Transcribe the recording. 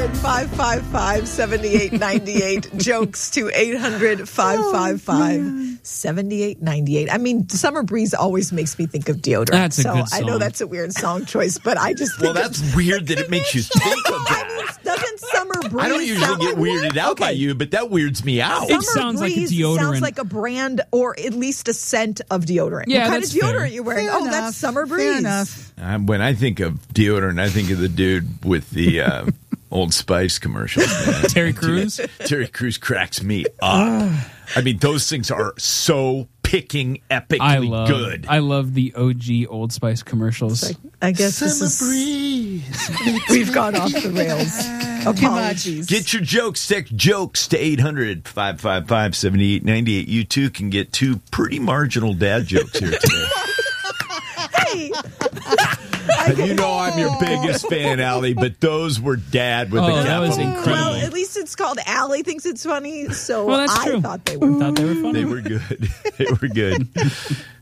800-555-7898. Jokes to 800-555-7898. I mean, Summer Breeze always makes me think of deodorant. That's a good I know song. that's a weird song choice, but I just think that's weird that it makes you think of that. doesn't Summer Breeze I don't usually get weirded out by you, but that weirds me out. It sounds like a deodorant. Sounds like a brand or at least a scent of deodorant. Yeah, what kind of that's deodorant fair. are you wearing? Fair enough. That's Summer Breeze. Fair enough. When I think of deodorant, I think of the dude with the Old Spice commercials. Man. Terry Crews? Terry Crews cracks me up. I mean, those things are so picking epically good. I love the OG Old Spice commercials. I guess we've gone off the rails. Apologies. Get your jokes. Text jokes to 800-555-7898. You too can get two pretty marginal dad jokes here today. Hey. You know I'm your biggest fan, Allie, but those were dad with a capital. That was incredible. Well, at least it's called Allie thinks it's funny, so Well, that's true. I thought they were funny. They were good. They were good.